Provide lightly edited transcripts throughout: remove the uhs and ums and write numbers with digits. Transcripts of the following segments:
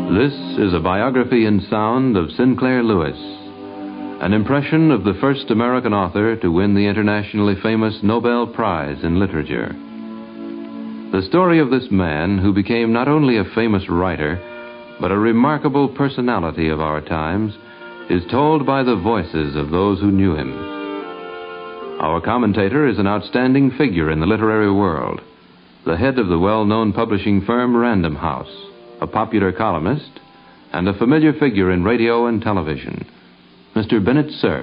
This is a biography in sound of Sinclair Lewis, an impression of the first American author to win the internationally famous Nobel Prize in Literature. The story of this man, who became not only a famous writer, but a remarkable personality of our times, is told by the voices of those who knew him. Our commentator is an outstanding figure in the literary world, the head of the well-known publishing firm Random House, a popular columnist, and a familiar figure in radio and television, Mr. Bennett Cerf.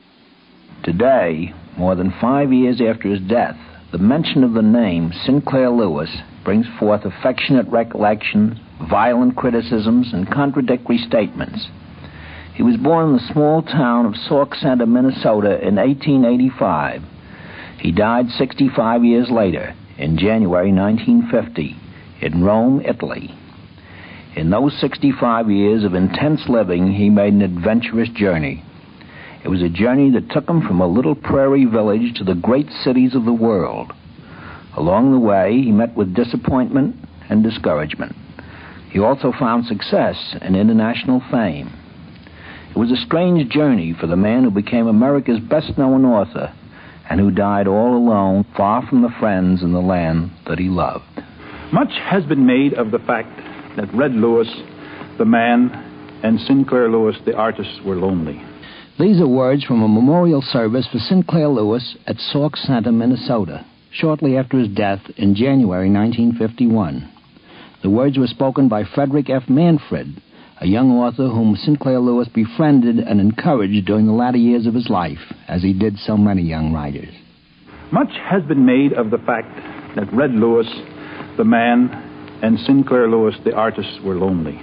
Today, more than 5 years after his death, the mention of the name Sinclair Lewis brings forth affectionate recollections, violent criticisms, and contradictory statements. He was born in the small town of Sauk Center, Minnesota in 1885. He died 65 years later, in January 1950, in Rome, Italy. In those 65 years of intense living, he made an adventurous journey. It was a journey that took him from a little prairie village to the great cities of the world. Along the way, he met with disappointment and discouragement. He also found success and international fame. It was a strange journey for the man who became America's best-known author and who died all alone, far from the friends and the land that he loved. Much has been made of the fact that Red Lewis, the man, and Sinclair Lewis, the artist, were lonely. These are words from a memorial service for Sinclair Lewis at Sauk Center, Minnesota, shortly after his death in January 1951. The words were spoken by Frederick F. Manfred, a young author whom Sinclair Lewis befriended and encouraged during the latter years of his life, as he did so many young writers. Much has been made of the fact that Red Lewis, the man, and Sinclair Lewis, the artist, were lonely.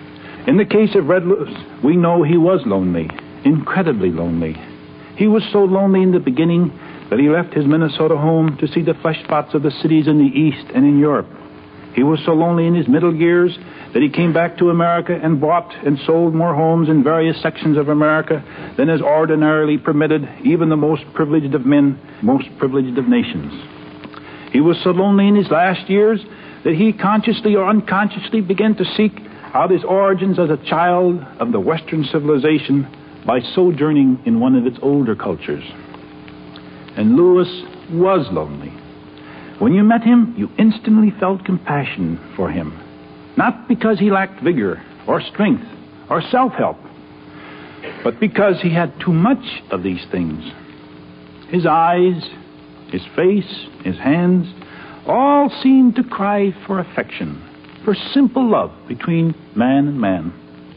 In the case of Red Lewis, we know he was lonely, incredibly lonely. He was so lonely in the beginning that he left his Minnesota home to see the flesh spots of the cities in the East and in Europe. He was so lonely in his middle years that he came back to America and bought and sold more homes in various sections of America than is ordinarily permitted even the most privileged of men, most privileged of nations. He was so lonely in his last years that he consciously or unconsciously began to seek out his origins as a child of the Western civilization by sojourning in one of its older cultures. And Lewis was lonely. When you met him, you instantly felt compassion for him, not because he lacked vigor or strength or self-help, but because he had too much of these things. His eyes, his face, his hands, all seemed to cry for affection, for simple love between man and man.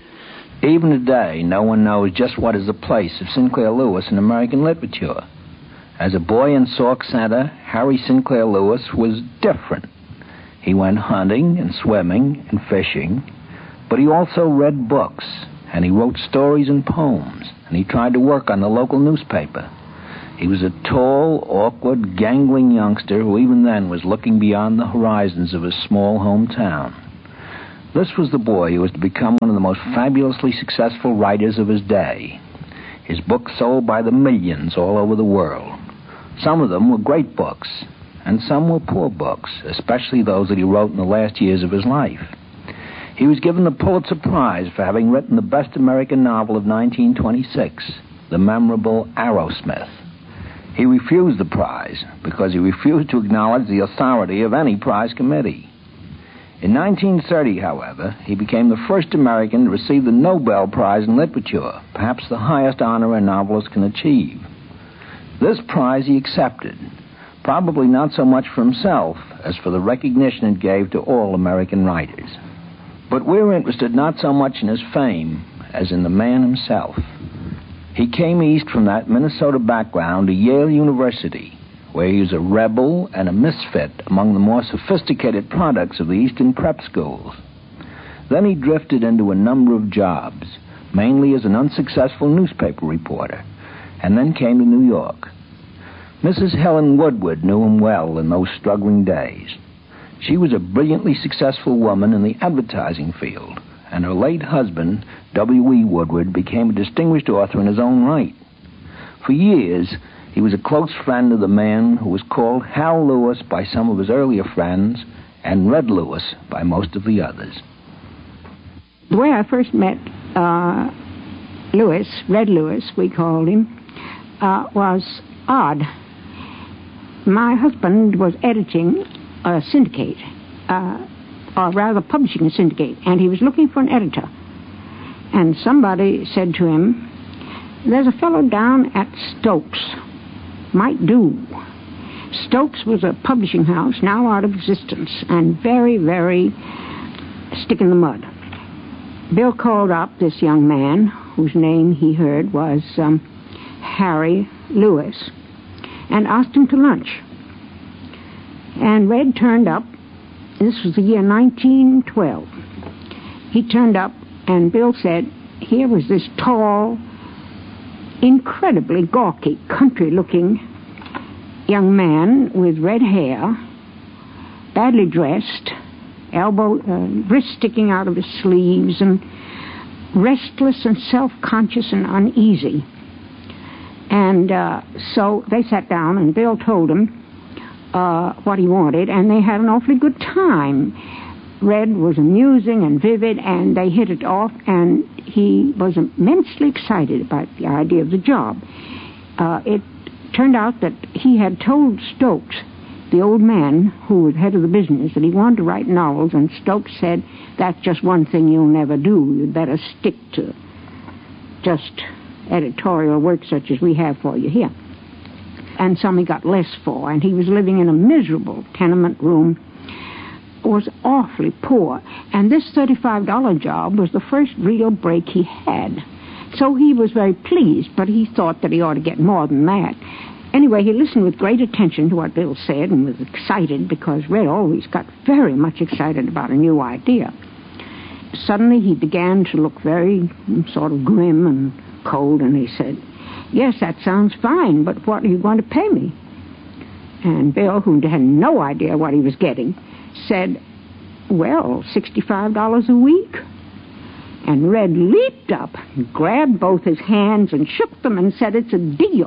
Even today, no one knows just what is the place of Sinclair Lewis in American literature. As a boy in Sauk Center, Harry Sinclair Lewis was different. He went hunting and swimming and fishing, but he also read books, and he wrote stories and poems, and he tried to work on the local newspaper. He was a tall, awkward, gangling youngster who even then was looking beyond the horizons of his small hometown. This was the boy who was to become one of the most fabulously successful writers of his day. His books sold by the millions all over the world. Some of them were great books, and some were poor books, especially those that he wrote in the last years of his life. He was given the Pulitzer Prize for having written the best American novel of 1926, the memorable Arrowsmith. He refused the prize because he refused to acknowledge the authority of any prize committee. In 1930, however, he became the first American to receive the Nobel Prize in Literature, perhaps the highest honor a novelist can achieve. This prize he accepted, probably not so much for himself as for the recognition it gave to all American writers. But we're interested not so much in his fame as in the man himself. He came east from that Minnesota background to Yale University, where he was a rebel and a misfit among the more sophisticated products of the Eastern prep schools. Then he drifted into a number of jobs, mainly as an unsuccessful newspaper reporter, and then came to New York. Mrs. Helen Woodward knew him well in those struggling days. She was a brilliantly successful woman in the advertising field, and her late husband, W.E. Woodward, became a distinguished author in his own right. For years, he was a close friend of the man who was called Hal Lewis by some of his earlier friends and Red Lewis by most of the others. The way I first met Lewis, Red Lewis, we called him, was odd. My husband was editing a syndicate, or rather publishing a syndicate, and he was looking for an editor. And somebody said to him, "There's a fellow down at Stokes. Might do." Stokes was a publishing house now out of existence and very, very stick in the mud. Bill called up this young man, whose name he heard was Harry Lewis, and asked him to lunch. And Red turned up. This was the year 1912. He turned up, and Bill said, here was this tall, incredibly gawky, country-looking young man with red hair, badly dressed, wrists sticking out of his sleeves, and restless and self-conscious and uneasy. And so they sat down, and Bill told him what he wanted, and they had an awfully good time. Red was amusing and vivid, and they hit it off, and he was immensely excited about the idea of the job. It turned out that he had told Stokes, the old man who was head of the business, that he wanted to write novels, and Stokes said, "That's just one thing you'll never do. You'd better stick to just editorial work such as we have for you here." And some he got less for, and he was living in a miserable tenement room, was awfully poor, and this $35 job was the first real break he had. So he was very pleased, but he thought that he ought to get more than that. Anyway, he listened with great attention to what Bill said and was excited, because Red always got very much excited about a new idea. Suddenly he began to look very sort of grim and cold, and he said, "Yes, that sounds fine, but what are you going to pay me?" And Bill, who had no idea what he was getting, said, "Well, $65 a week." And Red leaped up and grabbed both his hands and shook them and said, "It's a deal."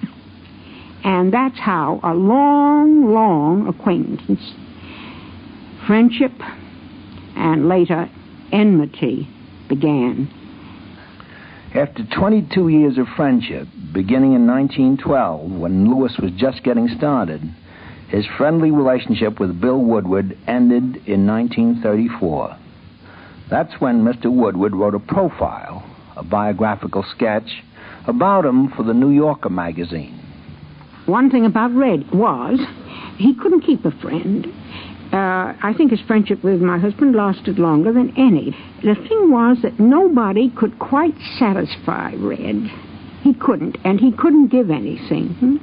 And that's how a long, long acquaintance, friendship, and later enmity began. After 22 years of friendship, beginning in 1912, when Lewis was just getting started, his friendly relationship with Bill Woodward ended in 1934. That's when Mr. Woodward wrote a profile, a biographical sketch, about him for the New Yorker magazine. One thing about Red was he couldn't keep a friend. I think his friendship with my husband lasted longer than any. The thing was that nobody could quite satisfy Red. He couldn't, and he couldn't give anything.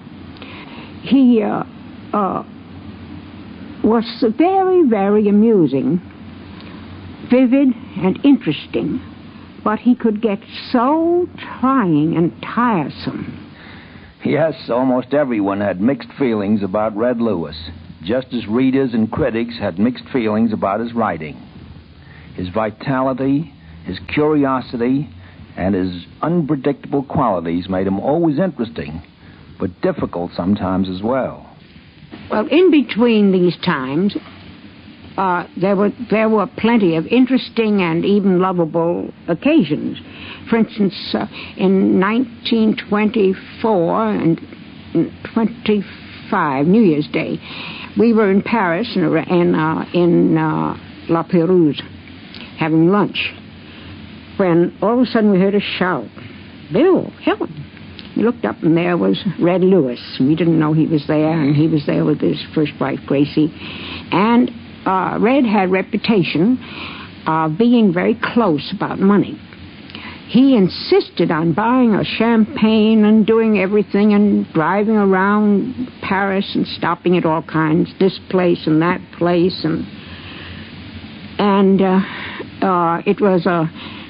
He was very, very amusing, vivid and interesting, but he could get so trying and tiresome. Yes, almost everyone had mixed feelings about Red Lewis, just as readers and critics had mixed feelings about his writing. His vitality, his curiosity, and his unpredictable qualities made him always interesting, but difficult sometimes as well. Well, in between these times, there were plenty of interesting and even lovable occasions. For instance, in 1924 and 25, New Year's Day, we were in Paris in La Pérouse having lunch, when all of a sudden we heard a shout, "Bill, Helen!" We looked up, and there was Red Lewis. We didn't know he was there, and he was there with his first wife, Gracie. And Red had a reputation of being very close about money. He insisted on buying a champagne and doing everything and driving around Paris and stopping at all kinds, this place and that place, and it was an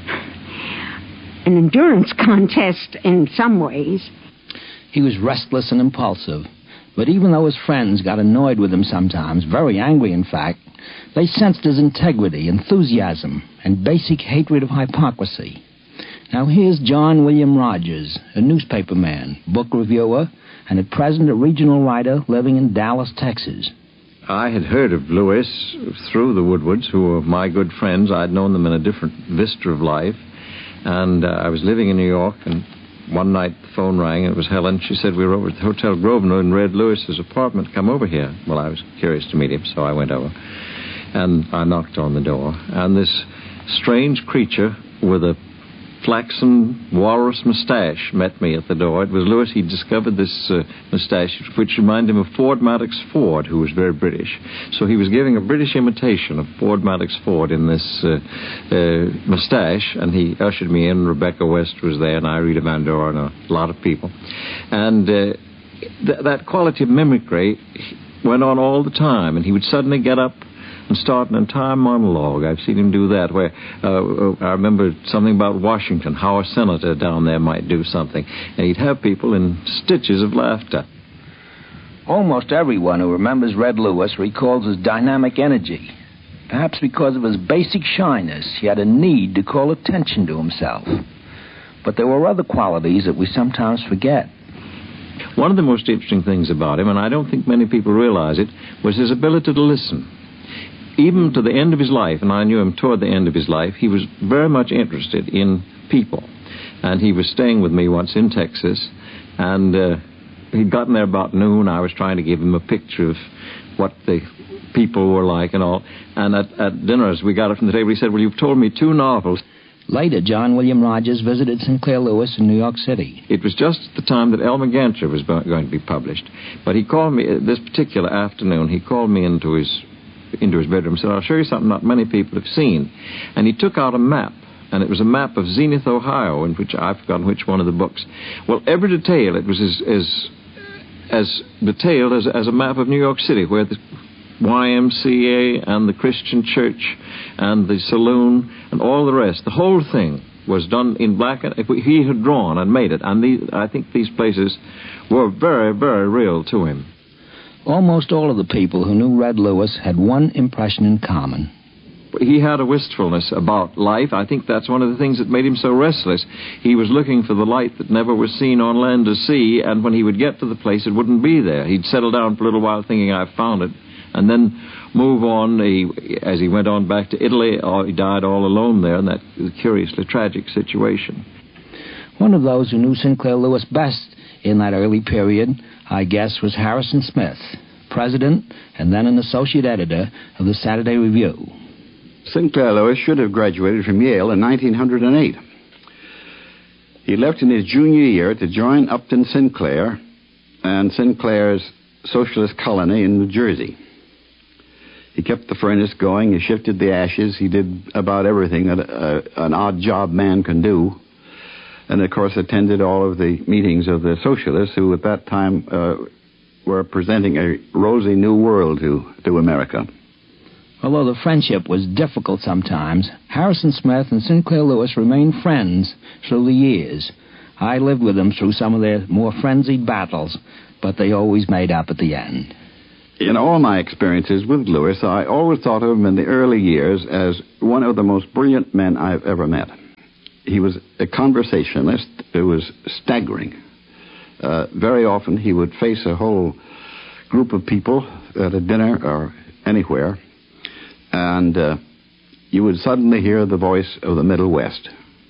endurance contest in some ways. He was restless and impulsive, but even though his friends got annoyed with him sometimes, very angry in fact, they sensed his integrity, enthusiasm, and basic hatred of hypocrisy. Now here's John William Rogers, a newspaper man, book reviewer, and at present a regional writer living in Dallas, Texas. I had heard of Lewis through the Woodwards, who were my good friends. I'd known them in a different vista of life. And I was living in New York, and one night the phone rang, and it was Helen. She said, we were over at the Hotel Grosvenor in Red Lewis's apartment. Come over here. Well, I was curious to meet him, so I went over. And I knocked on the door. And this strange creature with a flaxen walrus mustache met me at the door. It was Lewis. He'd discovered this mustache, which reminded him of Ford Madox Ford, who was very British. So he was giving a British imitation of Ford Madox Ford in this mustache, and he ushered me in. Rebecca West was there, and Irina Van Doren, and a lot of people. And that quality of mimicry went on all the time, and he would suddenly get up and start an entire monologue. I've seen him do that, where I remember something about Washington, how a senator down there might do something, and he'd have people in stitches of laughter. Almost everyone who remembers Red Lewis recalls his dynamic energy. Perhaps because of his basic shyness, he had a need to call attention to himself. But there were other qualities that we sometimes forget. One of the most interesting things about him, and I don't think many people realize it, was his ability to listen. Even to the end of his life, and I knew him toward the end of his life, he was very much interested in people. And he was staying with me once in Texas, and he'd gotten there about noon. I was trying to give him a picture of what the people were like and all. And at dinner, as we got up from the table, he said, well, you've told me 2 novels. Later, John William Rogers visited Sinclair Lewis in New York City. It was just at the time that Elmer Gantry was going to be published. But he called me, this particular afternoon, he called me into his bedroom and said, I'll show you something not many people have seen. And he took out a map, and it was a map of Zenith, Ohio, in which I've forgotten which one of the books. Well, every detail, it was as detailed as a map of New York City, where the YMCA and the Christian church and the saloon and all the rest, the whole thing was done in black and he had drawn and made it. And I think these places were very, very real to him. Almost all of the people who knew Red Lewis had one impression in common. He had a wistfulness about life. I think that's one of the things that made him so restless. He was looking for the light that never was seen on land or sea, and when he would get to the place, it wouldn't be there. He'd settle down for a little while thinking, I've found it, and then move on. As he went on back to Italy, he died all alone there in that curiously tragic situation. One of those who knew Sinclair Lewis best in that early period, I guess, was Harrison Smith, president and then an associate editor of the Saturday Review. Sinclair Lewis should have graduated from Yale in 1908. He left in his junior year to join Upton Sinclair and Sinclair's socialist colony in New Jersey. He kept the furnace going, he shifted the ashes, he did about everything that an odd job man can do. And, of course, attended all of the meetings of the socialists who at that time were presenting a rosy new world to America. Although the friendship was difficult sometimes, Harrison Smith and Sinclair Lewis remained friends through the years. I lived with them through some of their more frenzied battles, but they always made up at the end. In all my experiences with Lewis, I always thought of him in the early years as one of the most brilliant men I've ever met. He was a conversationalist who was staggering. Very often he would face a whole group of people at a dinner or anywhere, and you would suddenly hear the voice of the Middle West.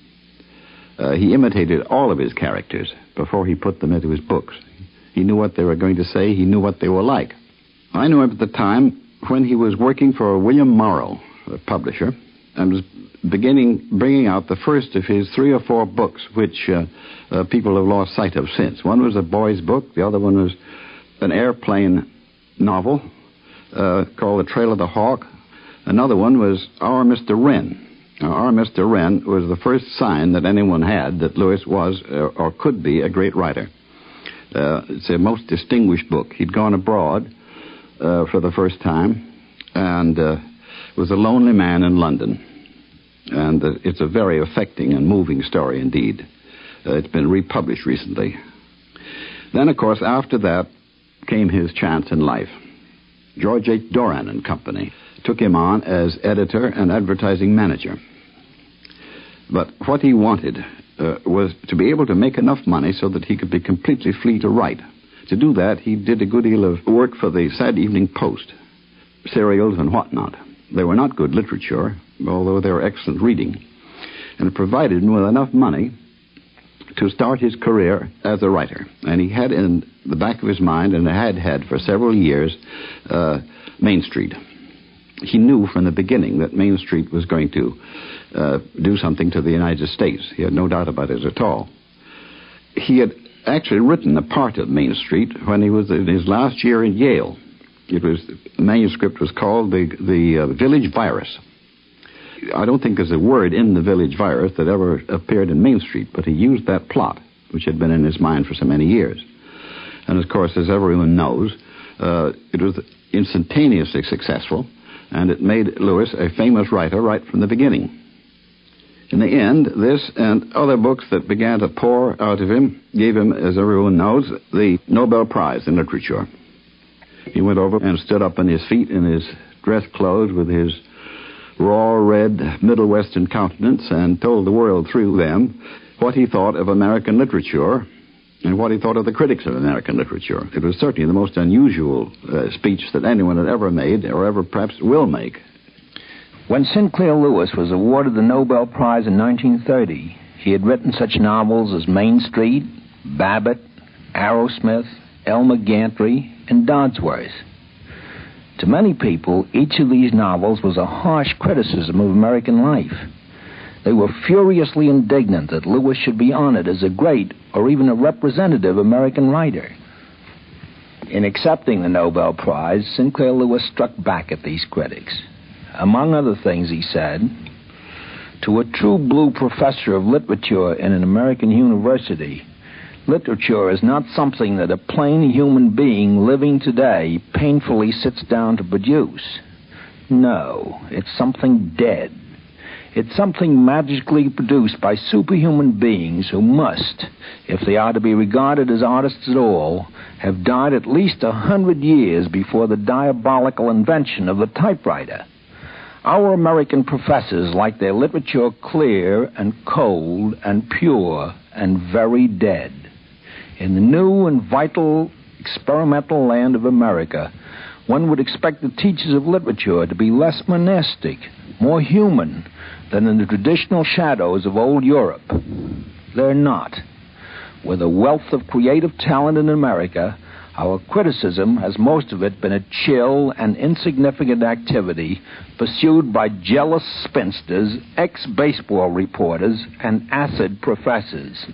He imitated all of his characters before he put them into his books. He knew what they were going to say. He knew what they were like. I knew him at the time when he was working for William Morrow, a publisher, and was bringing out the first of his 3 or 4 books, which people have lost sight of since. One was a boy's book. The other one was an airplane novel called The Trail of the Hawk. Another one was Our Mr. Wren. Now, Our Mr. Wren was the first sign that anyone had that Lewis was or could be a great writer. It's a most distinguished book. He'd gone abroad for the first time and was a lonely man in London. And it's a very affecting and moving story indeed. It's been republished recently. Then, of course, after that came his chance in life. George H. Doran and Company took him on as editor and advertising manager. But what he wanted was to be able to make enough money so that he could be completely free to write. To do that, he did a good deal of work for the Saturday Evening Post. serials and whatnot. They were not good literature, although they were excellent reading. And it provided him with enough money to start his career as a writer. And he had in the back of his mind, and had for several years, Main Street. He knew from the beginning that Main Street was going to do something to the United States. He had no doubt about it at all. He had actually written a part of Main Street when he was in his last year in Yale. The manuscript was called the Village Virus. I don't think there's a word in the Village Virus that ever appeared in Main Street, but he used that plot, which had been in his mind for so many years. And, of course, as everyone knows, it was instantaneously successful, and it made Lewis a famous writer right from the beginning. In the end, this and other books that began to pour out of him gave him, as everyone knows, the Nobel Prize in Literature. He went over and stood up on his feet in his dress clothes with his raw, red, Middle Western countenance and told the world through them what he thought of American literature and what he thought of the critics of American literature. It was certainly the most unusual speech that anyone had ever made or ever perhaps will make. When Sinclair Lewis was awarded the Nobel Prize in 1930, he had written such novels as Main Street, Babbitt, Arrowsmith, Elmer Gantry, and Dodsworth. To many people, each of these novels was a harsh criticism of American life. They were furiously indignant that Lewis should be honored as a great or even a representative American writer. In accepting the Nobel Prize, Sinclair Lewis struck back at these critics. Among other things, he said, "To a true blue professor of literature in an American university, literature is not something that a plain human being living today painfully sits down to produce. No, it's something dead. It's something magically produced by superhuman beings who must, if they are to be regarded as artists at all, have died at least 100 years before the diabolical invention of the typewriter. Our American professors like their literature clear and cold and pure and very dead. In the new and vital experimental land of America, one would expect the teachers of literature to be less monastic, more human than in the traditional shadows of old Europe. They're not. With a wealth of creative talent in America, our criticism has most of it been a chill and insignificant activity pursued by jealous spinsters, ex-baseball reporters, and acid professors."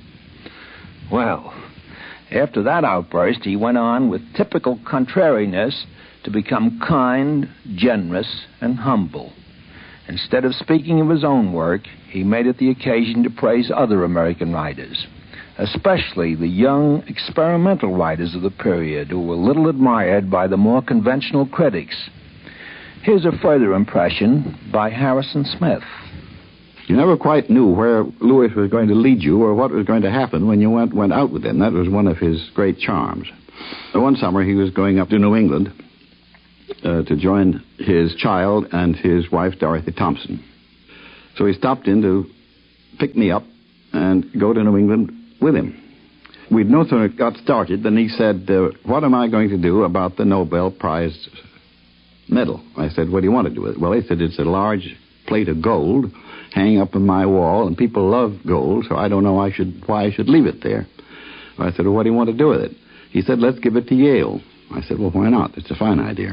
Well, after that outburst, he went on with typical contrariness to become kind, generous, and humble. Instead of speaking of his own work, he made it the occasion to praise other American writers, especially the young experimental writers of the period who were little admired by the more conventional critics. Here's a further impression by Harrison Smith. You never quite knew where Lewis was going to lead you or what was going to happen when you went out with him. That was one of his great charms. One summer he was going up to New England to join his child and his wife, Dorothy Thompson. So he stopped in to pick me up and go to New England with him. We'd no sooner got started than he said, "What am I going to do about the Nobel Prize medal?" I said, "What do you want to do with it?" Well, he said, "It's a large plate of gold hanging up on my wall, and people love gold, so I don't know why I should leave it there." I said, "Well, what do you want to do with it?" He said, "Let's give it to Yale." I said, "Well, why not? It's a fine idea."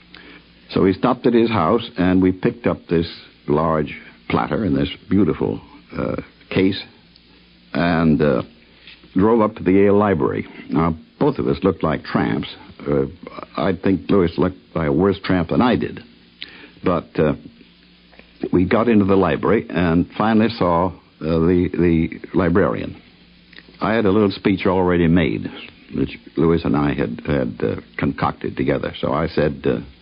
So we stopped at his house, and we picked up this large platter in this beautiful case and drove up to the Yale Library. Now, both of us looked like tramps. I think Lewis looked like a worse tramp than I did. But we got into the library and finally saw the librarian. I had a little speech already made, which Lewis and I had concocted together. So I said,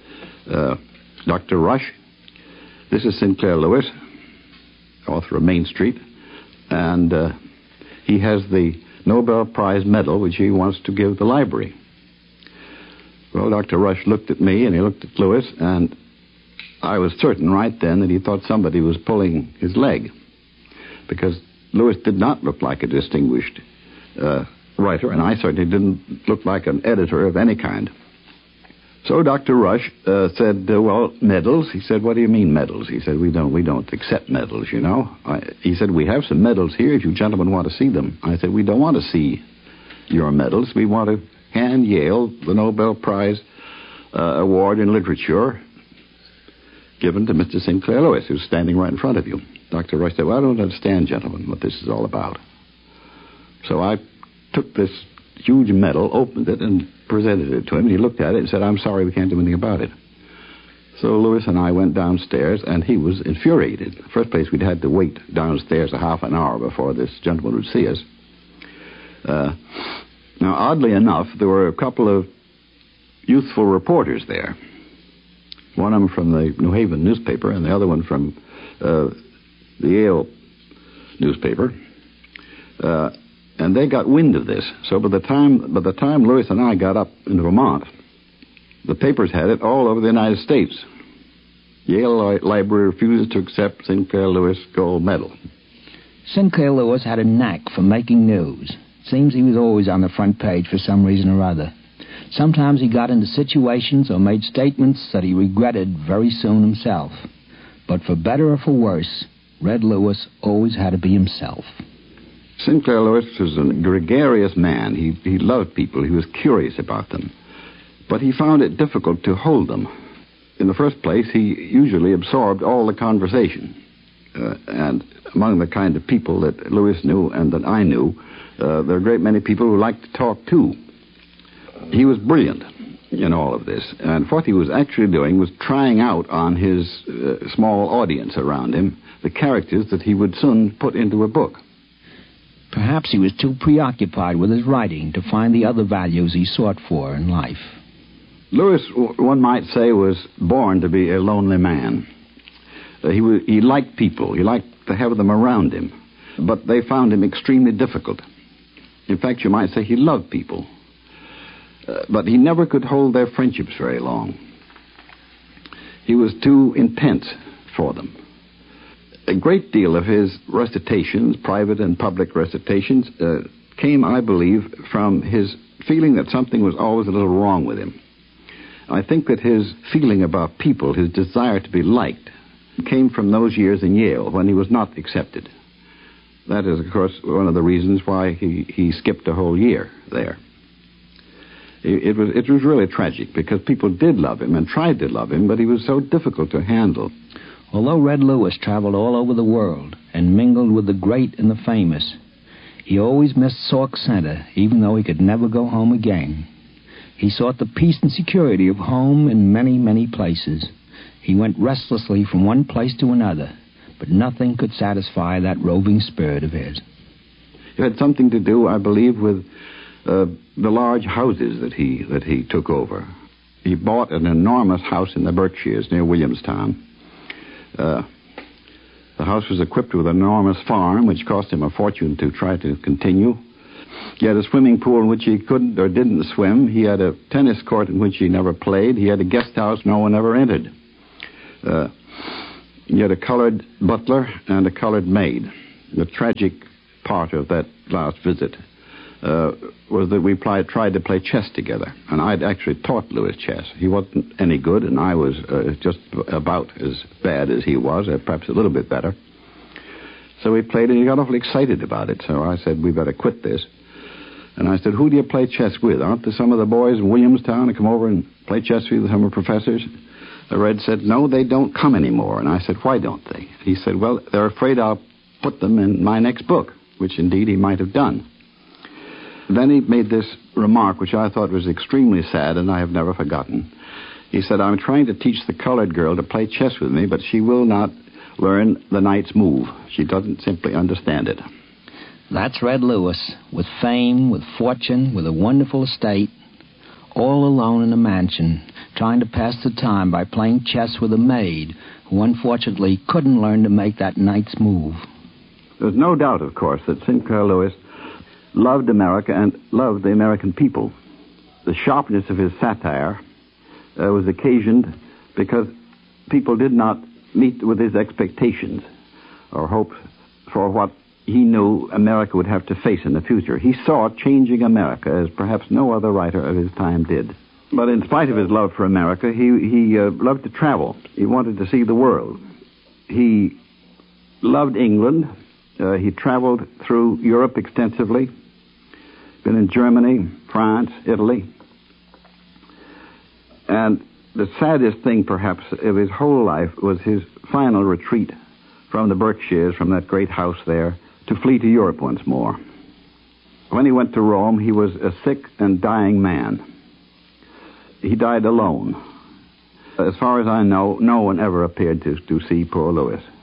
"Dr. Rush, this is Sinclair Lewis, author of Main Street, and he has the Nobel Prize medal which he wants to give the library." Well, Dr. Rush looked at me and he looked at Lewis, and I was certain right then that he thought somebody was pulling his leg, because Lewis did not look like a distinguished writer, and I certainly didn't look like an editor of any kind. So Dr. Rush said, well, medals. He said, what do you mean medals? He said, we don't accept medals, you know. He said, we have some medals here if you gentlemen want to see them. I said, we don't want to see your medals. We want to hand Yale the Nobel Prize award in literature given to Mr. Sinclair Lewis, who's standing right in front of you. Dr. Rush said, well, I don't understand, gentlemen, what this is all about. So I took this huge medal, opened it, and presented it to him. He looked at it and said, I'm sorry, we can't do anything about it. So Lewis and I went downstairs, and he was infuriated. In the first place, we'd had to wait downstairs a half an hour before this gentleman would see us. Now, oddly enough, there were a couple of youthful reporters there. One of them from the New Haven newspaper, and the other one from the Yale newspaper. And they got wind of this. So by the time Lewis and I got up in Vermont, the papers had it all over the United States. Yale Library refuses to accept Sinclair Lewis gold medal. Sinclair Lewis had a knack for making news. Seems he was always on the front page for some reason or other. Sometimes he got into situations or made statements that he regretted very soon himself. But for better or for worse, Red Lewis always had to be himself. Sinclair Lewis was a gregarious man. He loved people. He was curious about them. But he found it difficult to hold them. In the first place, he usually absorbed all the conversation. And among the kind of people that Lewis knew and that I knew, there are a great many people who liked to talk too. He was brilliant in all of this. And what he was actually doing was trying out on his small audience around him the characters that he would soon put into a book. Perhaps he was too preoccupied with his writing to find the other values he sought for in life. Lewis, one might say, was born to be a lonely man. He liked people. He liked to have them around him. But they found him extremely difficult. In fact, you might say he loved people. But he never could hold their friendships very long. He was too intense for them. A great deal of his recitations, private and public recitations, came, I believe, from his feeling that something was always a little wrong with him. I think that his feeling about people, his desire to be liked, came from those years in Yale when he was not accepted. That is, of course, one of the reasons why he skipped a whole year there. It was really tragic because people did love him and tried to love him, but he was so difficult to handle. Although Red Lewis traveled all over the world and mingled with the great and the famous, he always missed Sauk Center, even though he could never go home again. He sought the peace and security of home in many, many places. He went restlessly from one place to another, but nothing could satisfy that roving spirit of his. It had something to do, I believe, with the large houses that he took over. He bought an enormous house in the Berkshires near Williamstown. The house was equipped with an enormous farm, which cost him a fortune to try to continue. He had a swimming pool in which he couldn't or didn't swim. He had a tennis court in which he never played. He had a guest house no one ever entered. He had a colored butler and a colored maid. The tragic part of that last visit was that we tried to play chess together, and I'd actually taught Lewis chess. He wasn't any good, and I was just about as bad as he was, perhaps a little bit better. So we played, and he got awfully excited about it, so I said, we better quit this. And I said, who do you play chess with? Aren't there some of the boys in Williamstown to come over and play chess with some of the professors? The Red said, no, they don't come anymore. And I said, why don't they? He said, well, they're afraid I'll put them in my next book, which indeed he might have done. Then he made this remark, which I thought was extremely sad, and I have never forgotten. He said, I'm trying to teach the colored girl to play chess with me, but she will not learn the knight's move. She doesn't simply understand it. That's Red Lewis, with fame, with fortune, with a wonderful estate, all alone in a mansion, trying to pass the time by playing chess with a maid who unfortunately couldn't learn to make that knight's move. There's no doubt, of course, that Sinclair Lewis loved America and loved the American people. The sharpness of his satire was occasioned because people did not meet with his expectations or hopes for what he knew America would have to face in the future. He saw changing America as perhaps no other writer of his time did. But in spite of his love for America, he loved to travel. He wanted to see the world. He loved England. He traveled through Europe extensively. Been in Germany, France, Italy. And the saddest thing, perhaps, of his whole life was his final retreat from the Berkshires, from that great house there, to flee to Europe once more. When he went to Rome, he was a sick and dying man. He died alone. As far as I know, no one ever appeared to see poor Louis.